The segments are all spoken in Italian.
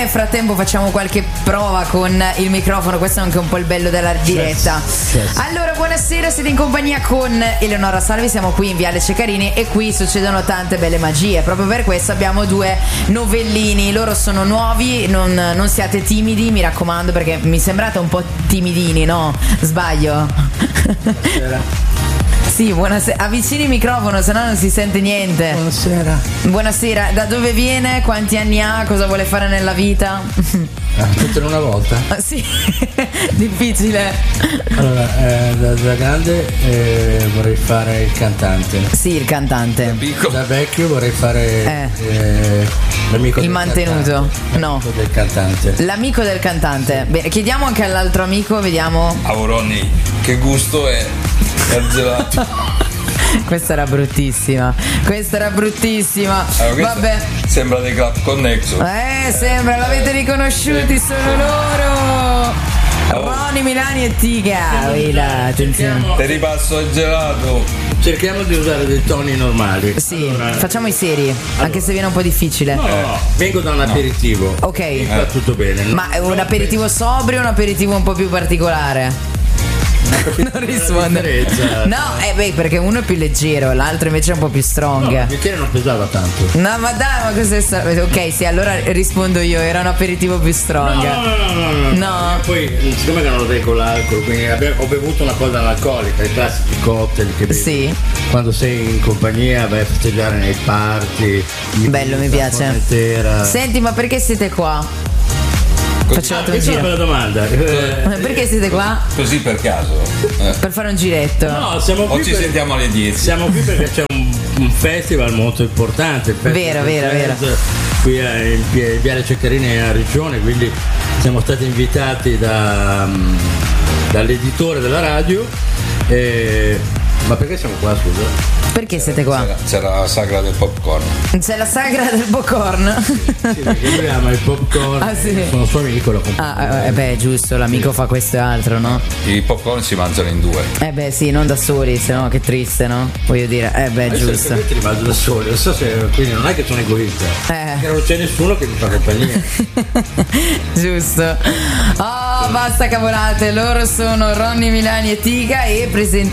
nel frattempo facciamo qualche prova con il microfono, questo è anche un po' il bello della diretta. Allora, buonasera, siete in compagnia con Eleonora Salvi, siamo qui in Viale Ceccarini e qui succedono tante belle magie. Proprio per questo abbiamo due novellini, loro sono nuovi, non siate timidi, mi raccomando, perché mi sembrate un po' timidini, no? Sbaglio? Buonasera. Sì, buonasera. Avvicini il microfono, sennò non si sente niente. Buonasera. Buonasera. Da dove viene? Quanti anni ha? Cosa vuole fare nella vita? Tutto in una volta? Sì, difficile. Allora, da grande vorrei fare il cantante. Sì, il cantante. Da vecchio vorrei fare l'amico il del mantenuto. Cantante. No. L'amico del cantante. L'amico del cantante. Bene, chiediamo anche all'altro amico, vediamo. Auroni, che gusto è il gelato? Questa era bruttissima. Vabbè. Sembra dei Club Connection. Sembra, l'avete riconosciuti, sono loro. Roni, Milani e Tiga. Attenzione. Ti ripasso il gelato. Cerchiamo di usare dei toni normali. Sì, allora, facciamo i seri, anche se viene un po' difficile. No, vengo da un aperitivo. Ok. Va tutto bene. Ma è un aperitivo sobrio o un aperitivo un po' più particolare? Non risponde. No, perché uno è più leggero, l'altro invece è un po' più strong. No, il bicchiere non pesava tanto. No, ma dai, ma cos'è? Ok, sì, allora rispondo io, era un aperitivo più strong. No. Poi, siccome che non lo bevo con l'alcol, quindi ho bevuto una cosa analcolica, i classici cocktail che bevi. Sì. Quando sei in compagnia, vai a festeggiare nei party. Bello, mi piace. Intera. Senti, ma perché siete qua? Facevate un Questa è giro. una bella domanda. Perché siete qua? Così per caso. Per fare un giretto. No, siamo qui. O ci sentiamo alle 10. Siamo qui perché c'è un festival molto importante. Vero. Qui in Viale Ceccarini a Riccione, quindi siamo stati invitati dall'editore della radio. Ma perché siamo qua, scusa? Perché siete qua? C'era la sagra del popcorn. C'è la sagra del popcorn. Sì, perché lui ama il popcorn. Ah, sì. Sono suo amico, lo compro. Giusto, l'amico fa questo e altro, no? I popcorn si mangiano in due. Sì, non da soli, se no che triste, no? Voglio dire, giusto. Io ti rimango da solo, non so se, quindi non è che sono egoista. Perché non c'è nessuno che mi fa compagnia. Giusto. Oh, basta cavolate, loro sono Ronny, Milani e Tiga e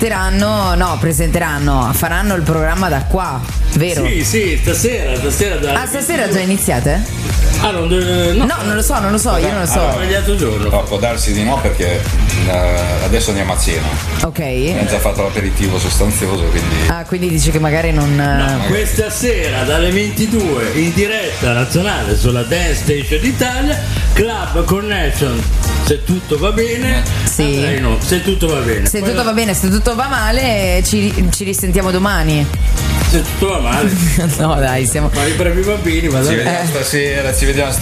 faranno il programma da qua, vero? Sì, stasera. Stasera già iniziate? Non lo so, io non lo so. Sbagliato giorno. No, può darsi di no perché adesso andiamo a cena. Ok. Abbiamo già fatto l'aperitivo sostanzioso, quindi. Quindi dice che magari non. No, questa sera dalle 22 in diretta nazionale sulla Dance Station d'Italia, Club Connection. Se tutto va bene, sì. No, se tutto va bene. Se tutto va bene, se tutto va male, ci risentiamo domani. Se tutto va male. No, dai, siamo. Fare i bravi bambini, ma ci vediamo stasera. Ci vediamo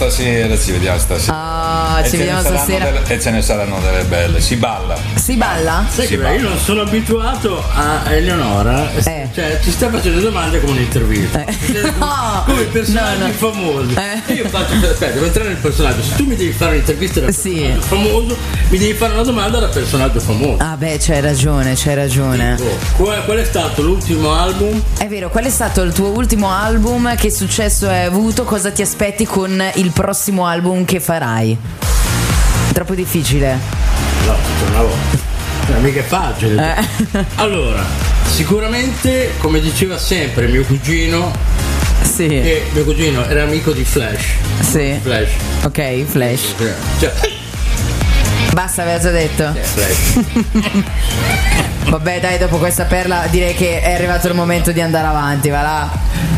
stasera. E ce ne saranno delle belle. Si balla. Si balla? Io non sono abituato a Eleonora. Cioè, ci sta facendo domande come un'intervista. No, come personaggi famosi. Io faccio. Aspetta, devo entrare nel personaggio. Se tu mi devi fare un'intervista da personaggio famoso, mi devi fare una domanda da personaggio famoso. C'hai ragione. Qual è stato l'ultimo album? È vero, qual è stato il tuo ultimo album? Che successo hai avuto? Cosa ti aspetti con il prossimo album che farai? Troppo difficile? No, una volta. Mica è facile. Allora, sicuramente, come diceva sempre mio cugino, sì. Che mio cugino era amico di Flash. Sì. Flash. Ok, Flash. Cioè. Basta, aveva già detto. Vabbè, dai, dopo questa perla direi che è arrivato il momento di andare avanti, va là.